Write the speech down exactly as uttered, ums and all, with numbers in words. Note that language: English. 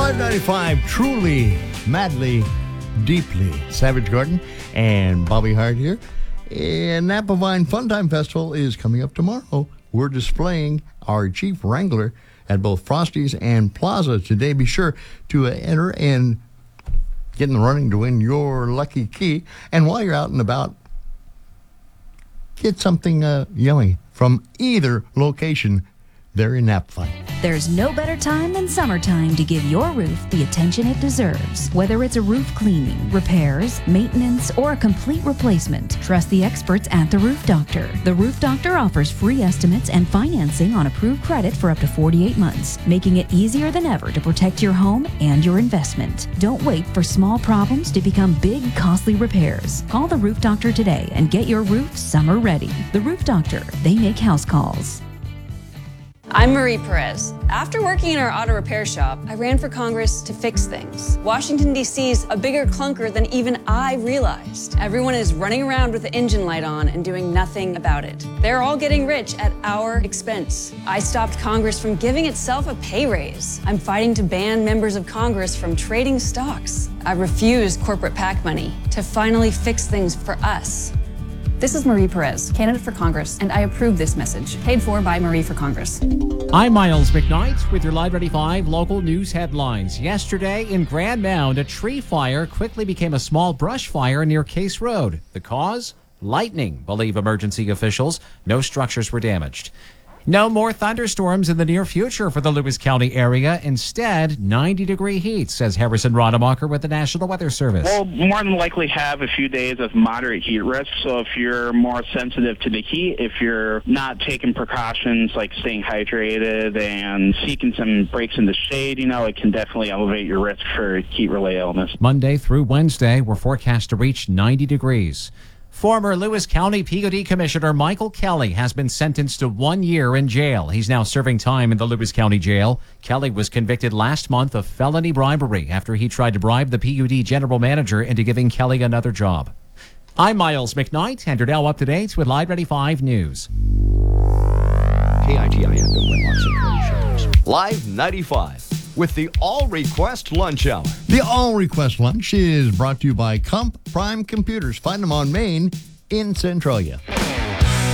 Live ninety-five, truly, madly, deeply. Savage Garden and Bobby Hart here. And Napa Vine Funtime Festival is coming up tomorrow. We're displaying our Jeep Wrangler at both Frosty's and Plaza today. Be sure to uh, enter and get in the running to win your lucky key. And while you're out and about, get something uh, yummy from either location there in Napa Vine. There's no better time than summertime to give your roof the attention it deserves. Whether it's a roof cleaning, repairs, maintenance, or a complete replacement, trust the experts at The Roof Doctor. The Roof Doctor offers free estimates and financing on approved credit for up to forty-eight months, making it easier than ever to protect your home and your investment. Don't wait for small problems to become big, costly repairs. Call The Roof Doctor today and get your roof summer ready. The Roof Doctor, they make house calls. I'm Marie Perez. After working in our auto repair shop, I ran for Congress to fix things. Washington, D C is a bigger clunker than even I realized. Everyone is running around with the engine light on and doing nothing about it. They're all getting rich at our expense. I stopped Congress from giving itself a pay raise. I'm fighting to ban members of Congress from trading stocks. I refuse corporate PAC money to finally fix things for us. This is Marie Perez, candidate for Congress, and I approve this message, paid for by Marie for Congress. I'm Miles McKnight with your Live ninety-five local news headlines. Yesterday in Grand Mound, a tree fire quickly became a small brush fire near Case Road. The cause? Lightning, believe emergency officials. No structures were damaged. No more thunderstorms in the near future for the Lewis County area. Instead, ninety-degree heat, says Harrison Rademacher with the National Weather Service. We'll more than likely have a few days of moderate heat risk, so if you're more sensitive to the heat, if you're not taking precautions like staying hydrated and seeking some breaks in the shade, you know, it can definitely elevate your risk for heat-related illness. Monday through Wednesday, we're forecast to reach ninety degrees. Former Lewis County P U D Commissioner Michael Kelly has been sentenced to one year in jail. He's now serving time in the Lewis County Jail. Kelly was convicted last month of felony bribery after he tried to bribe the P U D general manager into giving Kelly another job. I'm Miles McKnight, and you're now up to date with Live ninety-five News. K I T I F M Washington shows. Live ninety-five with the All Request Lunch Hour. The All Request Lunch is brought to you by Comp Prime Computers. Find them on Main in Centralia.